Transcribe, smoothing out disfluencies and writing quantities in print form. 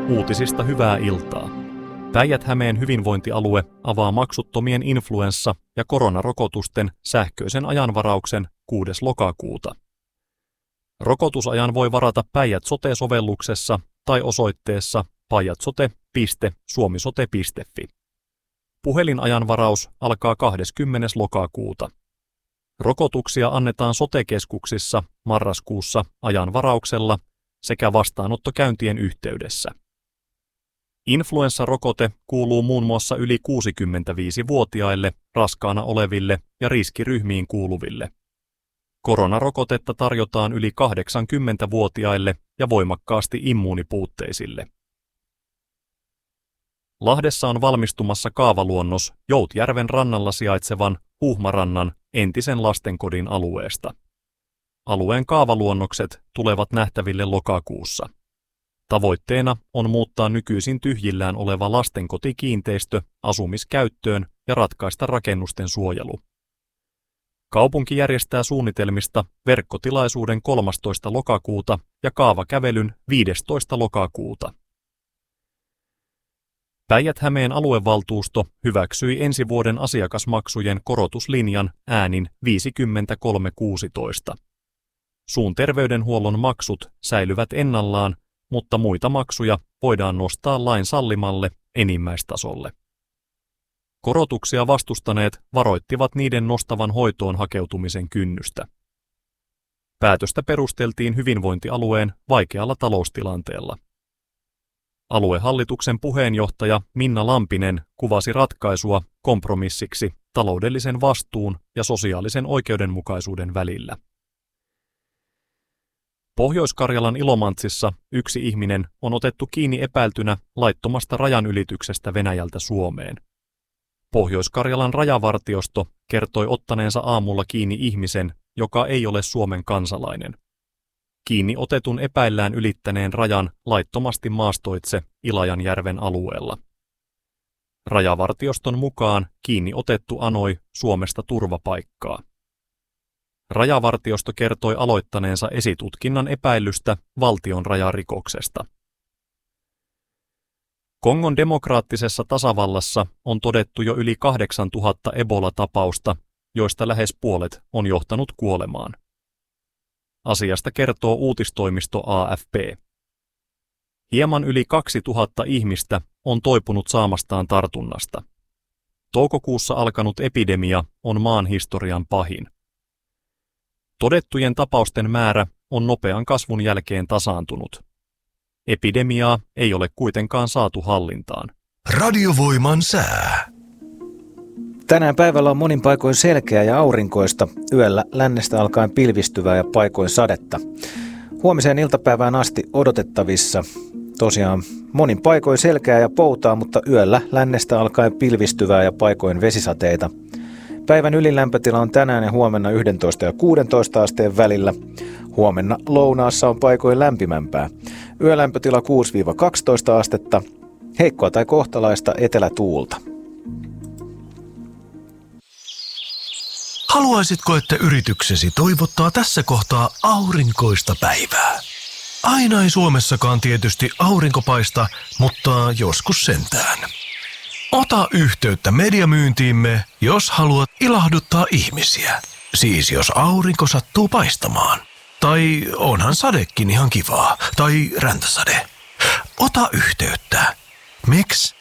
Uutisista hyvää iltaa. Päijät-Hämeen hyvinvointialue avaa maksuttomien influenssa- ja koronarokotusten sähköisen ajanvarauksen 6. lokakuuta. Rokotusajan voi varata Päijät Sote-sovelluksessa tai osoitteessa pajatsote.suomisote.fi. Puhelinajanvaraus alkaa 20. lokakuuta. Rokotuksia annetaan sote-keskuksissa marraskuussa ajanvarauksella sekä vastaanottokäyntien yhteydessä. Influenssarokote kuuluu muun muassa yli 65-vuotiaille, raskaana oleville ja riskiryhmiin kuuluville. Koronarokotetta tarjotaan yli 80-vuotiaille ja voimakkaasti immuunipuutteisille. Lahdessa on valmistumassa kaavaluonnos Joutjärven rannalla sijaitsevan Huhmarannan entisen lastenkodin alueesta. Alueen kaavaluonnokset tulevat nähtäville lokakuussa. Tavoitteena on muuttaa nykyisin tyhjillään oleva lastenkotikiinteistö asumiskäyttöön ja ratkaista rakennusten suojelu. Kaupunki järjestää suunnitelmista verkkotilaisuuden 13. lokakuuta ja kaavakävelyn 15. lokakuuta. Päijät-Hämeen aluevaltuusto hyväksyi ensi vuoden asiakasmaksujen korotuslinjan äänin 53-16. Suun terveydenhuollon maksut säilyvät ennallaan, mutta muita maksuja voidaan nostaa lain sallimalle enimmäistasolle. Korotuksia vastustaneet varoittivat niiden nostavan hoitoon hakeutumisen kynnystä. Päätöstä perusteltiin hyvinvointialueen vaikealla taloustilanteella. Aluehallituksen puheenjohtaja Minna Lampinen kuvasi ratkaisua kompromissiksi taloudellisen vastuun ja sosiaalisen oikeudenmukaisuuden välillä. Pohjois-Karjalan Ilomantsissa yksi ihminen on otettu kiinni epäiltynä laittomasta rajanylityksestä Venäjältä Suomeen. Pohjois-Karjalan rajavartiosto kertoi ottaneensa aamulla kiinni ihmisen, joka ei ole Suomen kansalainen. Kiinni otetun epäillään ylittäneen rajan laittomasti maastoitse Ilajanjärven alueella. Rajavartioston mukaan kiinni otettu anoi Suomesta turvapaikkaa. Rajavartiosto kertoi aloittaneensa esitutkinnan epäilystä valtion rajarikoksesta. Kongon demokraattisessa tasavallassa on todettu jo yli 8000 Ebola-tapausta, joista lähes puolet on johtanut kuolemaan. Asiasta kertoo uutistoimisto AFP. Hieman yli 2000 ihmistä on toipunut saamastaan tartunnasta. Toukokuussa alkanut epidemia on maan historian pahin. Todettujen tapausten määrä on nopean kasvun jälkeen tasaantunut. Epidemiaa ei ole kuitenkaan saatu hallintaan. Radiovoiman sää. Tänään päivällä on monin paikoin selkeää ja aurinkoista, yöllä lännestä alkaen pilvistyvää ja paikoin sadetta. Huomiseen iltapäivään asti odotettavissa tosiaan monin paikoin selkeää ja poutaa, mutta yöllä lännestä alkaen pilvistyvää ja paikoin vesisateita. Päivän ylilämpötila on tänään ja huomenna 11 ja 16 asteen välillä. Huomenna lounaassa on paikoin lämpimämpää. Yölämpötila 6-12 astetta, heikkoa tai kohtalaista etelätuulta. Haluaisitko, että yrityksesi toivottaa tässä kohtaa aurinkoista päivää? Aina ei Suomessakaan tietysti aurinko paista, mutta joskus sentään. Ota yhteyttä mediamyyntiimme, jos haluat ilahduttaa ihmisiä. Siis jos aurinko sattuu paistamaan. Tai onhan sadekin ihan kivaa. Tai räntäsade. Ota yhteyttä. Miksi?